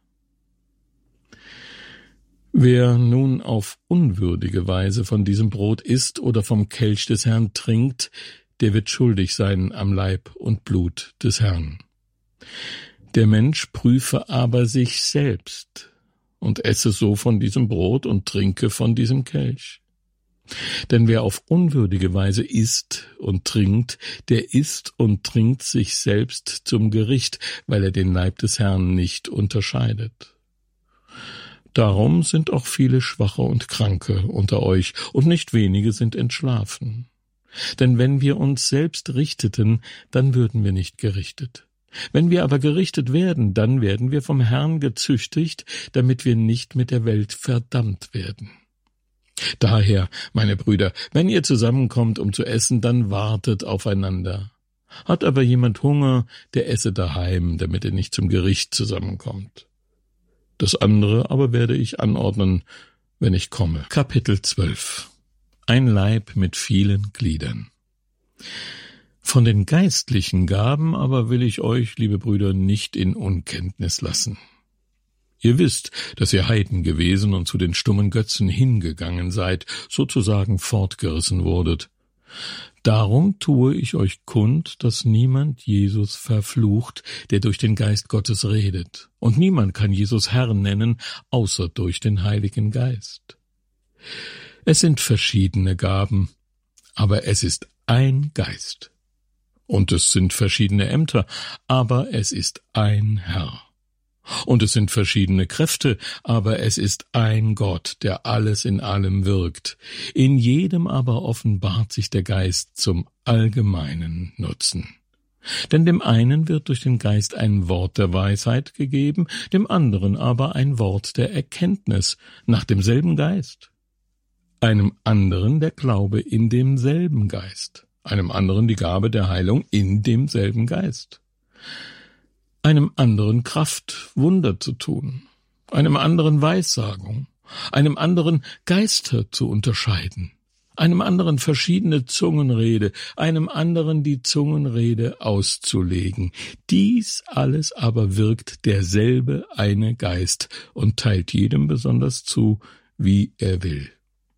Speaker 1: Wer nun auf unwürdige Weise von diesem Brot isst oder vom Kelch des Herrn trinkt, der wird schuldig sein am Leib und Blut des Herrn. Der Mensch prüfe aber sich selbst und esse so von diesem Brot und trinke von diesem Kelch. Denn wer auf unwürdige Weise isst und trinkt, der isst und trinkt sich selbst zum Gericht, weil er den Leib des Herrn nicht unterscheidet. Darum sind auch viele Schwache und Kranke unter euch, und nicht wenige sind entschlafen. Denn wenn wir uns selbst richteten, dann würden wir nicht gerichtet. Wenn wir aber gerichtet werden, dann werden wir vom Herrn gezüchtigt, damit wir nicht mit der Welt verdammt werden. Daher, meine Brüder, wenn ihr zusammenkommt, um zu essen, dann wartet aufeinander. Hat aber jemand Hunger, der esse daheim, damit er nicht zum Gericht zusammenkommt. Das andere aber werde ich anordnen, wenn ich komme. Kapitel zwölf. Ein Leib mit vielen Gliedern. Von den geistlichen Gaben aber will ich euch, liebe Brüder, nicht in Unkenntnis lassen. Ihr wisst, dass ihr Heiden gewesen und zu den stummen Götzen hingegangen seid, sozusagen fortgerissen wurdet. Darum tue ich euch kund, dass niemand Jesus verflucht, der durch den Geist Gottes redet, und niemand kann Jesus Herrn nennen, außer durch den Heiligen Geist. Es sind verschiedene Gaben, aber es ist ein Geist. Und es sind verschiedene Ämter, aber es ist ein Herr. Und es sind verschiedene Kräfte, aber es ist ein Gott, der alles in allem wirkt. In jedem aber offenbart sich der Geist zum allgemeinen Nutzen. Denn dem einen wird durch den Geist ein Wort der Weisheit gegeben, dem anderen aber ein Wort der Erkenntnis nach demselben Geist. Einem anderen der Glaube in demselben Geist, einem anderen die Gabe der Heilung in demselben Geist, einem anderen Kraft, Wunder zu tun, einem anderen Weissagung, einem anderen Geister zu unterscheiden, einem anderen verschiedene Zungenrede, einem anderen die Zungenrede auszulegen. Dies alles aber wirkt derselbe eine Geist und teilt jedem besonders zu, wie er will.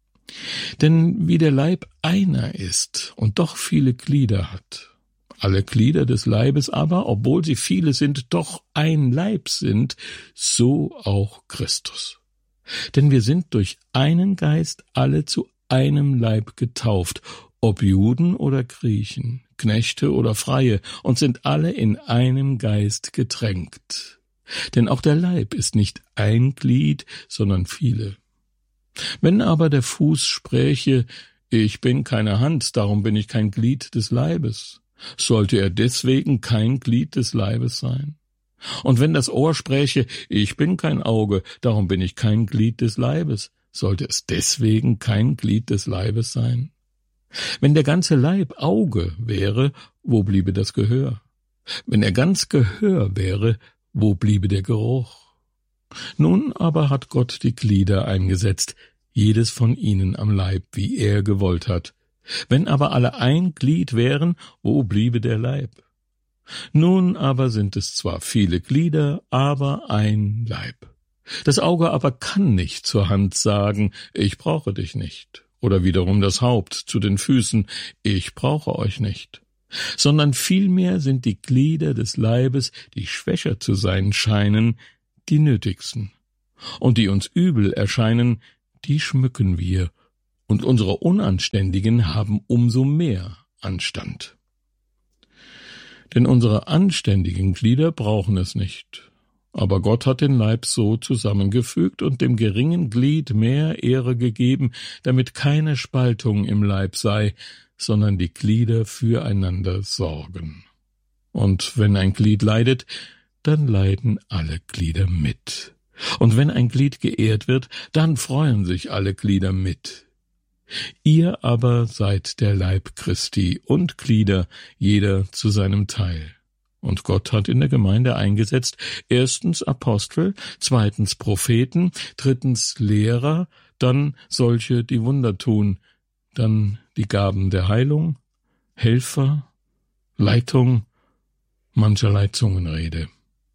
Speaker 1: Denn wie der Leib einer ist und doch viele Glieder hat, alle Glieder des Leibes aber, obwohl sie viele sind, doch ein Leib sind, so auch Christus. Denn wir sind durch einen Geist alle zu einem Leib getauft, ob Juden oder Griechen, Knechte oder Freie, und sind alle in einem Geist getränkt. Denn auch der Leib ist nicht ein Glied, sondern viele. Wenn aber der Fuß spräche, ich bin keine Hand, darum bin ich kein Glied des Leibes, sollte er deswegen kein Glied des Leibes sein? Und wenn das Ohr spräche, ich bin kein Auge, darum bin ich kein Glied des Leibes, sollte es deswegen kein Glied des Leibes sein? Wenn der ganze Leib Auge wäre, wo bliebe das Gehör? Wenn er ganz Gehör wäre, wo bliebe der Geruch? Nun aber hat Gott die Glieder eingesetzt, jedes von ihnen am Leib, wie er gewollt hat. Wenn aber alle ein Glied wären, wo bliebe der Leib? Nun aber sind es zwar viele Glieder, aber ein Leib. Das Auge aber kann nicht zur Hand sagen, ich brauche dich nicht, oder wiederum das Haupt zu den Füßen, ich brauche euch nicht, sondern vielmehr sind die Glieder des Leibes, die schwächer zu sein scheinen, die nötigsten, und die uns übel erscheinen, die schmücken wir, und unsere Unanständigen haben umso mehr Anstand. Denn unsere anständigen Glieder brauchen es nicht, aber Gott hat den Leib so zusammengefügt und dem geringen Glied mehr Ehre gegeben, damit keine Spaltung im Leib sei, sondern die Glieder füreinander sorgen. Und wenn ein Glied leidet, dann leiden alle Glieder mit. Und wenn ein Glied geehrt wird, dann freuen sich alle Glieder mit. Ihr aber seid der Leib Christi und Glieder, jeder zu seinem Teil. Und Gott hat in der Gemeinde eingesetzt, erstens Apostel, zweitens Propheten, drittens Lehrer, dann solche, die Wunder tun, dann die Gaben der Heilung, Helfer, Leitung, mancherlei Zungenrede.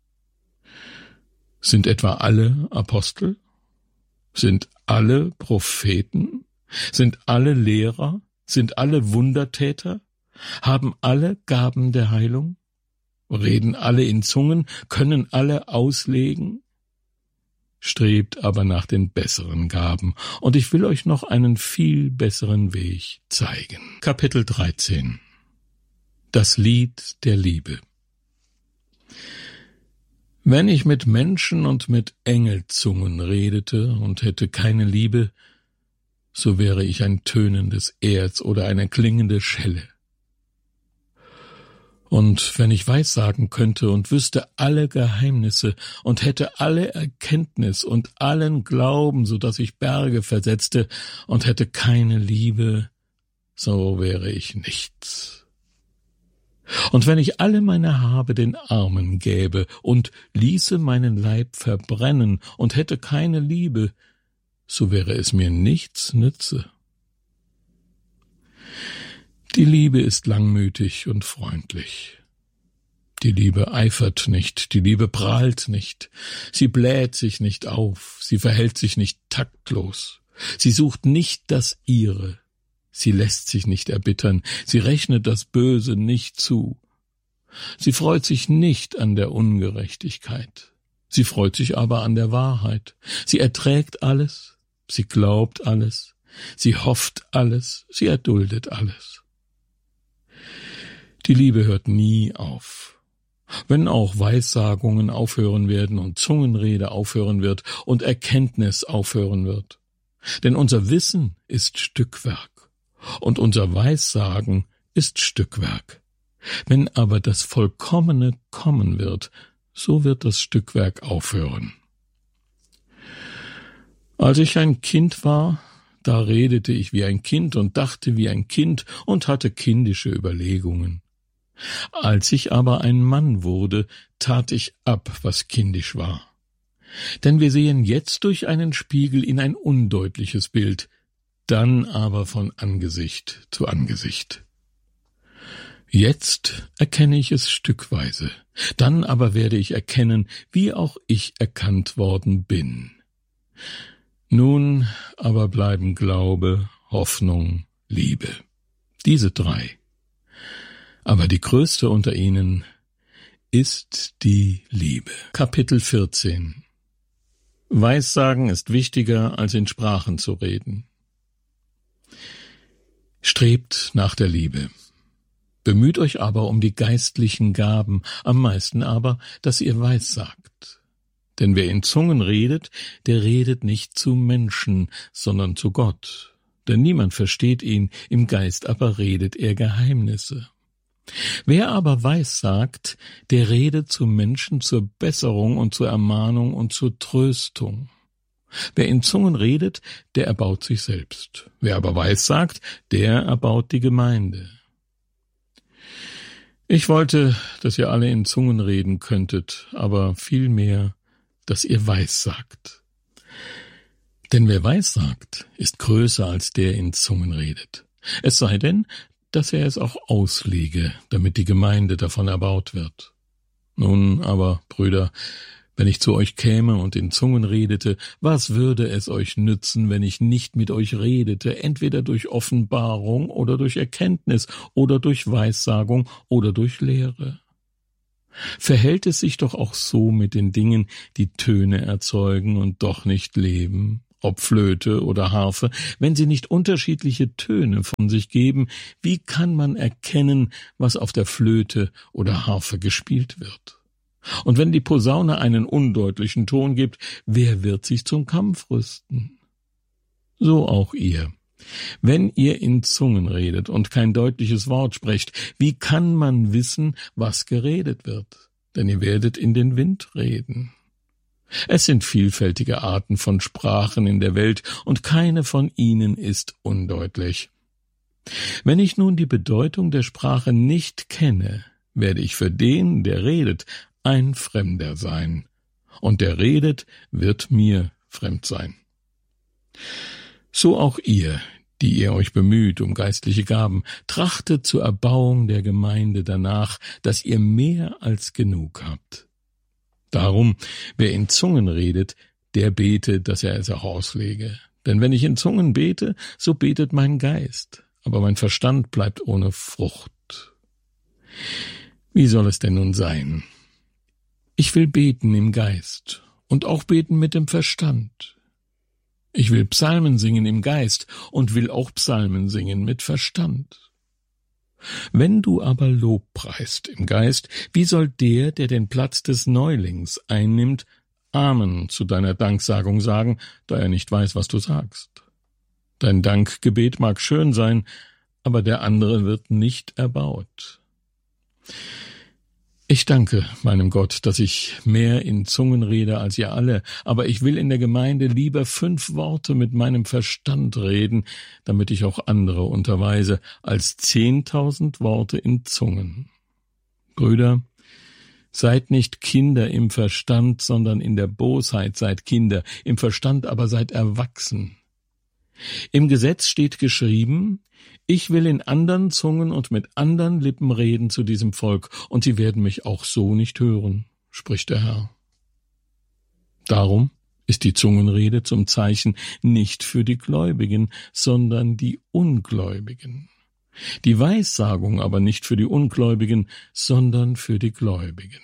Speaker 1: Sind etwa alle Apostel? Sind alle Propheten? Sind alle Lehrer? Sind alle Wundertäter? Haben alle Gaben der Heilung? Reden alle in Zungen? Können alle auslegen? Strebt aber nach den besseren Gaben, und ich will euch noch einen viel besseren Weg zeigen. Kapitel dreizehn. Das Lied der Liebe. Wenn ich mit Menschen und mit Engelzungen redete und hätte keine Liebe, so wäre ich ein tönendes Erz oder eine klingende Schelle. Und wenn ich Weissagen könnte und wüsste alle Geheimnisse und hätte alle Erkenntnis und allen Glauben, so dass ich Berge versetzte, und hätte keine Liebe, so wäre ich nichts. Und wenn ich alle meine Habe den Armen gäbe und ließe meinen Leib verbrennen und hätte keine Liebe, so wäre es mir nichts nütze. Die Liebe ist langmütig und freundlich. Die Liebe eifert nicht, die Liebe prahlt nicht, sie bläht sich nicht auf, sie verhält sich nicht taktlos, sie sucht nicht das Ihre, sie lässt sich nicht erbittern, sie rechnet das Böse nicht zu. Sie freut sich nicht an der Ungerechtigkeit, sie freut sich aber an der Wahrheit. Sie erträgt alles, sie glaubt alles, sie hofft alles, sie erduldet alles. Die Liebe hört nie auf. Wenn auch Weissagungen aufhören werden und Zungenrede aufhören wird und Erkenntnis aufhören wird. Denn unser Wissen ist Stückwerk und unser Weissagen ist Stückwerk. Wenn aber das Vollkommene kommen wird, so wird das Stückwerk aufhören. Als ich ein Kind war, da redete ich wie ein Kind und dachte wie ein Kind und hatte kindische Überlegungen. Als ich aber ein Mann wurde, tat ich ab, was kindisch war. Denn wir sehen jetzt durch einen Spiegel in ein undeutliches Bild, dann aber von Angesicht zu Angesicht. Jetzt erkenne ich es stückweise, dann aber werde ich erkennen, wie auch ich erkannt worden bin. Nun aber bleiben Glaube, Hoffnung, Liebe. Diese drei. Aber die größte unter ihnen ist die Liebe. Kapitel vierzehn. Weissagen ist wichtiger, als in Sprachen zu reden. Strebt nach der Liebe. Bemüht euch aber um die geistlichen Gaben, am meisten aber, dass ihr weissagt. Denn wer in Zungen redet, der redet nicht zu Menschen, sondern zu Gott. Denn niemand versteht ihn, im Geist aber redet er Geheimnisse. Wer aber weissagt, der redet zu Menschen zur Besserung und zur Ermahnung und zur Tröstung. Wer in Zungen redet, der erbaut sich selbst. Wer aber weissagt, der erbaut die Gemeinde. Ich wollte, dass ihr alle in Zungen reden könntet, aber vielmehr, dass ihr weissagt. Denn wer weissagt, ist größer als der in Zungen redet. Es sei denn, dass er es auch auslege, damit die Gemeinde davon erbaut wird. Nun aber, Brüder, Wenn ich zu euch käme und in Zungen redete, was würde es euch nützen, wenn ich nicht mit euch redete, entweder durch Offenbarung oder durch Erkenntnis oder durch Weissagung oder durch Lehre? Verhält es sich doch auch so mit den Dingen, die Töne erzeugen und doch nicht leben, ob Flöte oder Harfe, wenn sie nicht unterschiedliche Töne von sich geben, wie kann man erkennen, was auf der Flöte oder Harfe gespielt wird? Und wenn die Posaune einen undeutlichen Ton gibt, wer wird sich zum Kampf rüsten? So auch ihr. Wenn ihr in Zungen redet und kein deutliches Wort sprecht, wie kann man wissen, was geredet wird? Denn ihr werdet in den Wind reden. Es sind vielfältige Arten von Sprachen in der Welt, und keine von ihnen ist undeutlich. Wenn ich nun die Bedeutung der Sprache nicht kenne, werde ich für den, der redet, ein Fremder sein, und der redet, wird mir fremd sein. So auch ihr, die ihr euch bemüht um geistliche Gaben, trachtet zur Erbauung der Gemeinde danach, dass ihr mehr als genug habt. Darum, wer in Zungen redet, der bete, dass er es auch auslege. Denn wenn ich in Zungen bete, so betet mein Geist, aber mein Verstand bleibt ohne Frucht. Wie soll es denn nun sein? Ich will beten im Geist und auch beten mit dem Verstand. Ich will Psalmen singen im Geist und will auch Psalmen singen mit Verstand. Wenn du aber Lob preist im Geist, wie soll der, der den Platz des Neulings einnimmt, Amen zu deiner Danksagung sagen, da er nicht weiß, was du sagst? Dein Dankgebet mag schön sein, aber der andere wird nicht erbaut. Ich danke meinem Gott, dass ich mehr in Zungen rede als ihr alle, aber ich will in der Gemeinde lieber fünf Worte mit meinem Verstand reden, damit ich auch andere unterweise, als zehntausend Worte in Zungen. Brüder, seid nicht Kinder im Verstand, sondern in der Bosheit seid Kinder, im Verstand aber seid erwachsen. Im Gesetz steht geschrieben, ich will in andern Zungen und mit andern Lippen reden zu diesem Volk, und sie werden mich auch so nicht hören, spricht der Herr. Darum ist die Zungenrede zum Zeichen nicht für die Gläubigen, sondern die Ungläubigen. Die Weissagung aber nicht für die Ungläubigen, sondern für die Gläubigen.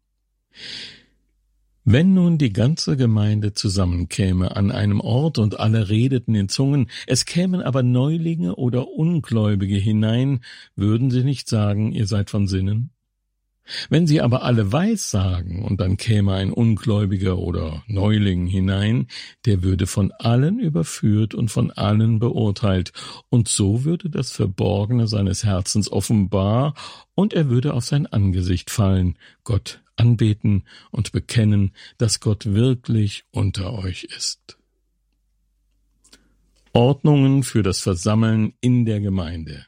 Speaker 1: Wenn nun die ganze Gemeinde zusammenkäme an einem Ort und alle redeten in Zungen, es kämen aber Neulinge oder Ungläubige hinein, würden sie nicht sagen, ihr seid von Sinnen? Wenn sie aber alle weissagen und dann käme ein Ungläubiger oder Neuling hinein, der würde von allen überführt und von allen beurteilt, und so würde das Verborgene seines Herzens offenbar, und er würde auf sein Angesicht fallen, Gott anbeten und bekennen, dass Gott wirklich unter euch ist. Ordnungen für das Versammeln in der Gemeinde.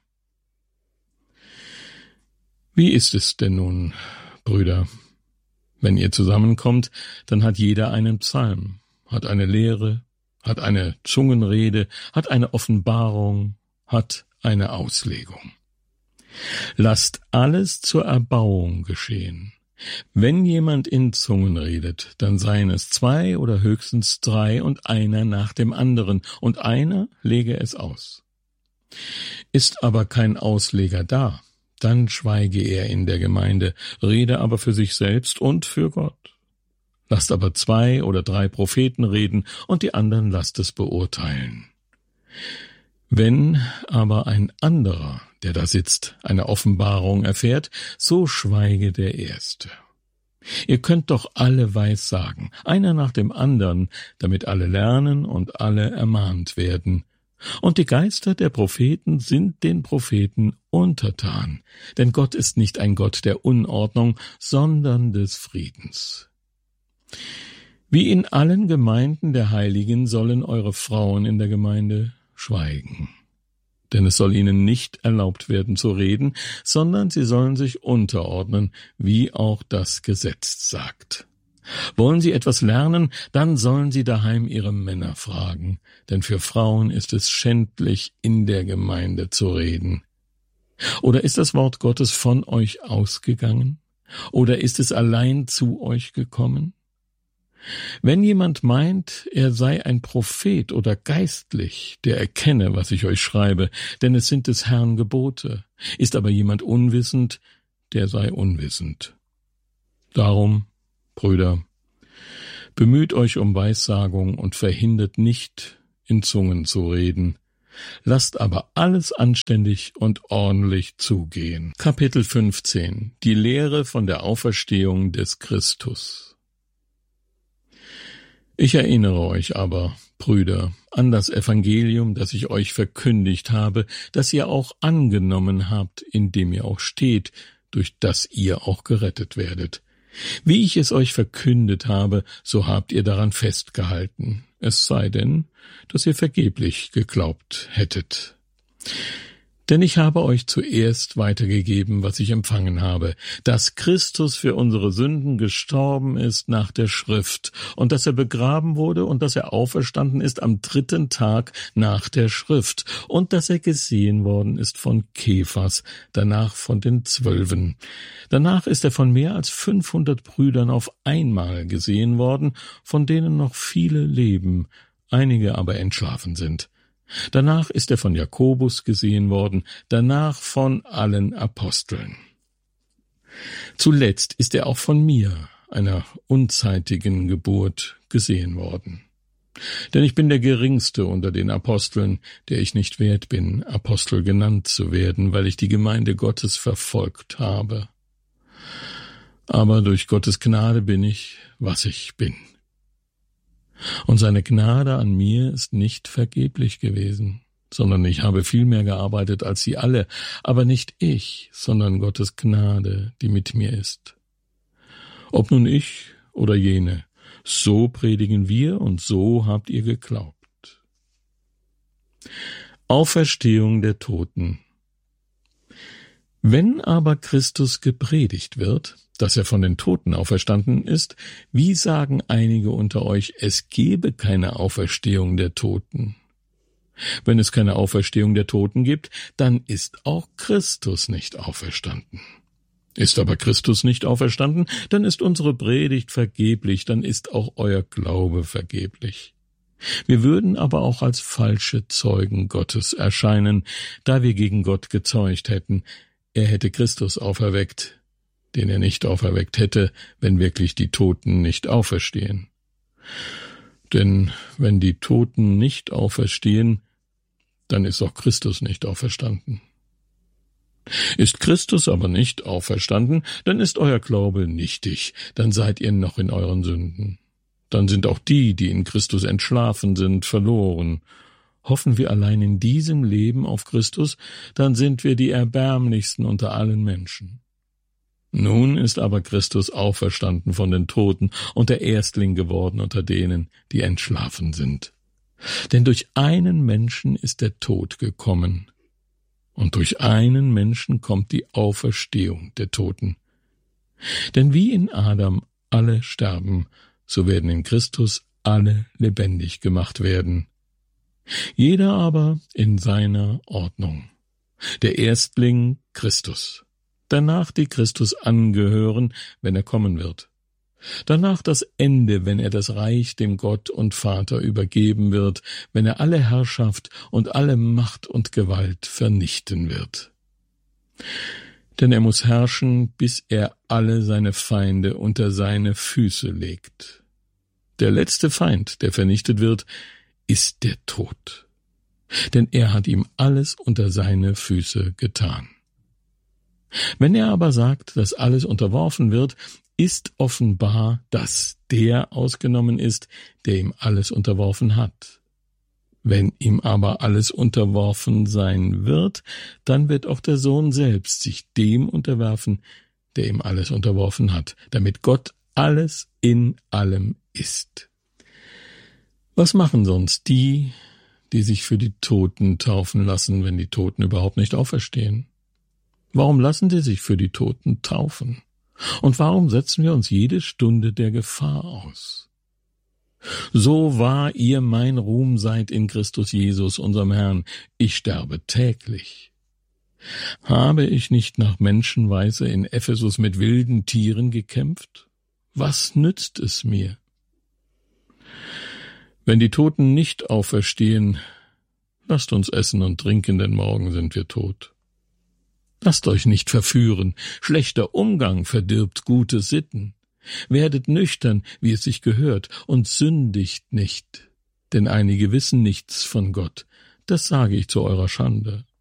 Speaker 1: Wie ist es denn nun, Brüder? Wenn ihr zusammenkommt, dann hat jeder einen Psalm, hat eine Lehre, hat eine Zungenrede, hat eine Offenbarung, hat eine Auslegung. Lasst alles zur Erbauung geschehen. Wenn jemand in Zungen redet, dann seien es zwei oder höchstens drei und einer nach dem anderen, und einer lege es aus. Ist aber kein Ausleger da, dann schweige er in der Gemeinde, rede aber für sich selbst und für Gott. Lasst aber zwei oder drei Propheten reden, und die anderen lasst es beurteilen. Wenn aber ein anderer, der da sitzt, eine Offenbarung erfährt, so schweige der Erste. Ihr könnt doch alle weissagen, einer nach dem anderen, damit alle lernen und alle ermahnt werden. Und die Geister der Propheten sind den Propheten untertan, denn Gott ist nicht ein Gott der Unordnung, sondern des Friedens. Wie in allen Gemeinden der Heiligen sollen eure Frauen in der Gemeinde schweigen. Denn es soll ihnen nicht erlaubt werden zu reden, sondern sie sollen sich unterordnen, wie auch das Gesetz sagt. Wollen sie etwas lernen, dann sollen sie daheim ihre Männer fragen, denn für Frauen ist es schändlich, in der Gemeinde zu reden. Oder ist das Wort Gottes von euch ausgegangen? Oder ist es allein zu euch gekommen? Wenn jemand meint, er sei ein Prophet oder geistlich, der erkenne, was ich euch schreibe, denn es sind des Herrn Gebote. Ist aber jemand unwissend, der sei unwissend. Darum, Brüder, bemüht euch um Weissagung und verhindert nicht, in Zungen zu reden. Lasst aber alles anständig und ordentlich zugehen. Kapitel fünfzehn. Die Lehre von der Auferstehung des Christus. Ich erinnere euch aber, Brüder, an das Evangelium, das ich euch verkündigt habe, das ihr auch angenommen habt, in dem ihr auch steht, durch das ihr auch gerettet werdet. Wie ich es euch verkündet habe, so habt ihr daran festgehalten, es sei denn, dass ihr vergeblich geglaubt hättet. Denn ich habe euch zuerst weitergegeben, was ich empfangen habe, dass Christus für unsere Sünden gestorben ist nach der Schrift und dass er begraben wurde und dass er auferstanden ist am dritten Tag nach der Schrift und dass er gesehen worden ist von Kephas, danach von den Zwölfen. Danach ist er von mehr als fünfhundert Brüdern auf einmal gesehen worden, von denen noch viele leben, einige aber entschlafen sind. Danach ist er von Jakobus gesehen worden, danach von allen Aposteln. Zuletzt ist er auch von mir, einer unzeitigen Geburt, gesehen worden. Denn ich bin der Geringste unter den Aposteln, der ich nicht wert bin, Apostel genannt zu werden, weil ich die Gemeinde Gottes verfolgt habe. Aber durch Gottes Gnade bin ich, was ich bin. Und seine Gnade an mir ist nicht vergeblich gewesen, sondern ich habe viel mehr gearbeitet als sie alle, aber nicht ich, sondern Gottes Gnade, die mit mir ist. Ob nun ich oder jene, so predigen wir und so habt ihr geglaubt. Auferstehung der Toten. Wenn aber Christus gepredigt wird, dass er von den Toten auferstanden ist, wie sagen einige unter euch, es gebe keine Auferstehung der Toten? Wenn es keine Auferstehung der Toten gibt, dann ist auch Christus nicht auferstanden. Ist aber Christus nicht auferstanden, dann ist unsere Predigt vergeblich, dann ist auch euer Glaube vergeblich. Wir würden aber auch als falsche Zeugen Gottes erscheinen, da wir gegen Gott gezeugt hätten, er hätte Christus auferweckt, den er nicht auferweckt hätte, wenn wirklich die Toten nicht auferstehen. Denn wenn die Toten nicht auferstehen, dann ist auch Christus nicht auferstanden. Ist Christus aber nicht auferstanden, dann ist euer Glaube nichtig, dann seid ihr noch in euren Sünden. Dann sind auch die, die in Christus entschlafen sind, verloren. Hoffen wir allein in diesem Leben auf Christus, dann sind wir die erbärmlichsten unter allen Menschen. Nun ist aber Christus auferstanden von den Toten und der Erstling geworden unter denen, die entschlafen sind. Denn durch einen Menschen ist der Tod gekommen, und durch einen Menschen kommt die Auferstehung der Toten. Denn wie in Adam alle sterben, so werden in Christus alle lebendig gemacht werden. Jeder aber in seiner Ordnung. Der Erstling Christus. Danach die Christus angehören, wenn er kommen wird. Danach das Ende, wenn er das Reich dem Gott und Vater übergeben wird, wenn er alle Herrschaft und alle Macht und Gewalt vernichten wird. Denn er muss herrschen, bis er alle seine Feinde unter seine Füße legt. Der letzte Feind, der vernichtet wird, ist der Tod. Denn er hat ihm alles unter seine Füße getan. Wenn er aber sagt, dass alles unterworfen wird, ist offenbar, dass der ausgenommen ist, der ihm alles unterworfen hat. Wenn ihm aber alles unterworfen sein wird, dann wird auch der Sohn selbst sich dem unterwerfen, der ihm alles unterworfen hat, damit Gott alles in allem ist. Was machen sonst die, die sich für die Toten taufen lassen, wenn die Toten überhaupt nicht auferstehen? Warum lassen sie sich für die Toten taufen? Und warum setzen wir uns jede Stunde der Gefahr aus? So wahr ihr mein Ruhm seid in Christus Jesus, unserem Herrn, ich sterbe täglich. Habe ich nicht nach Menschenweise in Ephesus mit wilden Tieren gekämpft? Was nützt es mir? Wenn die Toten nicht auferstehen, lasst uns essen und trinken, denn morgen sind wir tot. Lasst euch nicht verführen, schlechter Umgang verdirbt gute Sitten. Werdet nüchtern, wie es sich gehört, und sündigt nicht, denn einige wissen nichts von Gott, das sage ich zu eurer Schande.